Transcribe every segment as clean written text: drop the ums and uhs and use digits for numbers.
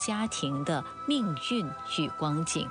家庭的命运与光景。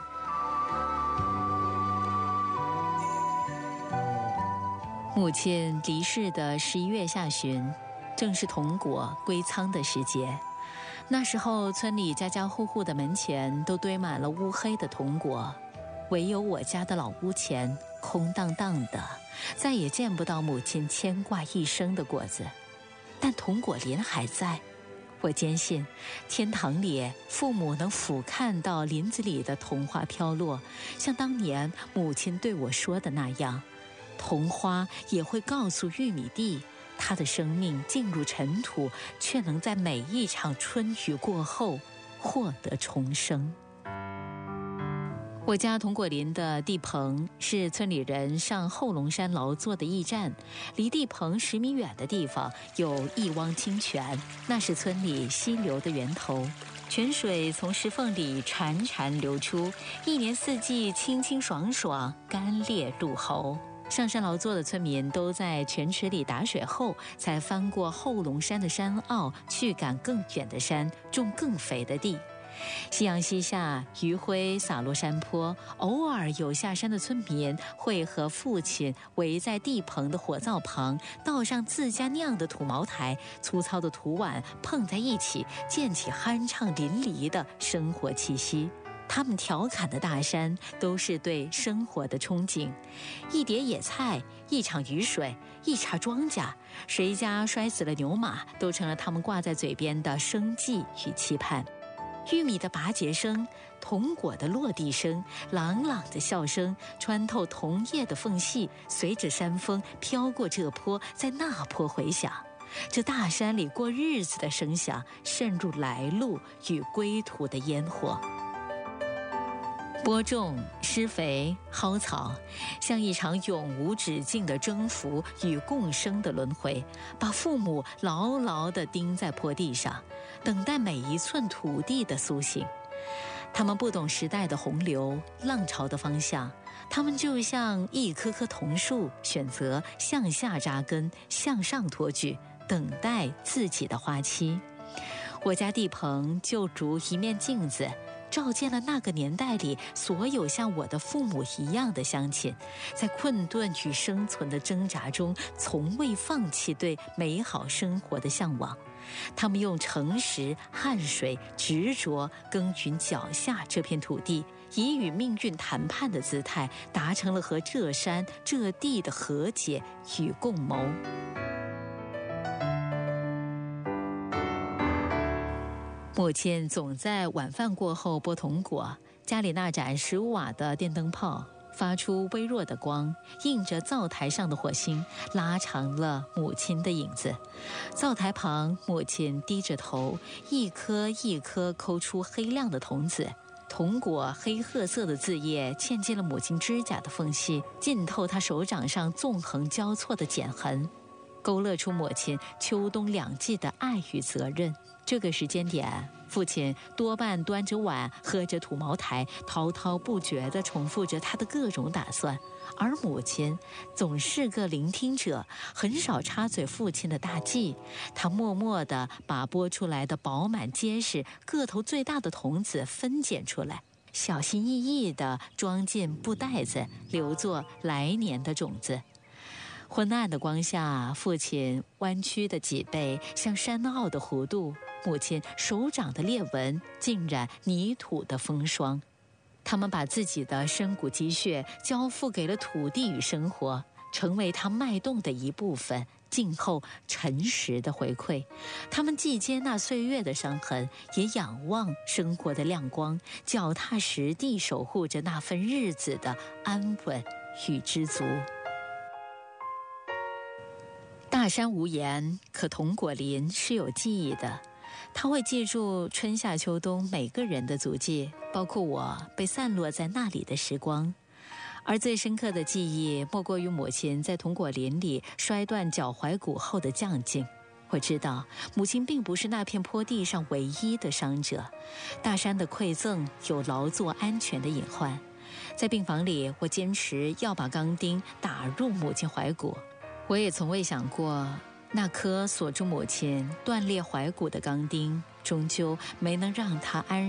母亲离世的11月下旬，正是铜果归仓的时节。那时候，村里家家户户的门前都堆满了乌黑的铜果，唯有我家的老屋前空荡荡的，再也见不到母亲牵挂一生的果子。但铜果林还在，我坚信，天堂里父母能俯瞰到林子里的铜花飘落，像当年母亲对我说的那样，铜花也会告诉玉米地，它的生命进入尘土，却能在每一场春雨过后获得重生。我家铜果林的地棚是村里人上后龙山劳作的驿站，离地棚10米远的地方有一汪清泉，那是村里溪流的源头。泉水从石缝里潺潺流出，一年四季清清爽爽，甘冽入喉。上山劳作的村民都在泉池里打水后，才翻过后龙山的山坳，去赶更远的山，种更肥的地。夕阳西下，余晖洒落山坡，偶尔有下山的村民会和父亲围在地棚的火灶旁，倒上自家酿的土茅台，粗糙的土碗碰在一起，溅起酣畅淋漓的生活气息。他们调侃的大山都是对生活的憧憬，一碟野菜，一场雨水，一茬庄稼，谁家摔死了牛马，都成了他们挂在嘴边的生计与期盼。玉米的拔节声，铜果的落地声，朗朗的笑声穿透铜叶的缝隙，随着山风飘过这坡，在那坡回响。这大山里过日子的声响，渗入来路与归途的烟火。播种、施肥、薅草，像一场永无止境的征服与共生的轮回，把父母牢牢地钉在坡地上，等待每一寸土地的苏醒。他们不懂时代的洪流、浪潮的方向，他们就像一棵棵桐树，选择向下扎根，向上托举，等待自己的花期。我家地棚就如一面镜子，照见了那个年代里所有像我的父母一样的乡亲，在困顿与生存的挣扎中，从未放弃对美好生活的向往。他们用诚实、汗水、执着耕耘脚下这片土地，以与命运谈判的姿态，达成了和这山这地的和解与共谋。母亲总在晚饭过后剥铜果，家里那盏15瓦的电灯泡发出微弱的光，映着灶台上的火星，拉长了母亲的影子。灶台旁，母亲低着头，一颗一颗抠出黑亮的铜子，铜果黑褐色的字叶嵌进了母亲指甲的缝隙，浸透她手掌上纵横交错的茧痕，勾勒出母亲秋冬两季的爱与责任。这个时间点，父亲多半端着碗，喝着土茅台，滔滔不绝地重复着他的各种打算，而母亲总是个聆听者，很少插嘴父亲的大计。她默默地把剥出来的饱满结实、个头最大的铜子分拣出来，小心翼翼地装进布袋子，留作来年的种子。昏暗的光下，父亲弯曲的脊背像山坳的弧度，母亲手掌的裂纹浸染泥土的风霜。他们把自己的深谷积血交付给了土地与生活，成为它脉动的一部分，静候诚实的回馈。他们既接纳岁月的伤痕，也仰望生活的亮光，脚踏实地守护着那份日子的安稳与知足。大山无言，可铜果林是有记忆的。他会记住春夏秋冬每个人的足迹，包括我被散落在那里的时光。而最深刻的记忆，莫过于母亲在铜果林里摔断脚踝骨后的将劲。我知道，母亲并不是那片坡地上唯一的伤者。大山的馈赠有劳作安全的隐患。在病房里，我坚持要把钢钉打入母亲踝骨。我也从未想过，那颗锁住母亲断裂踝骨的钢钉终究没能让他安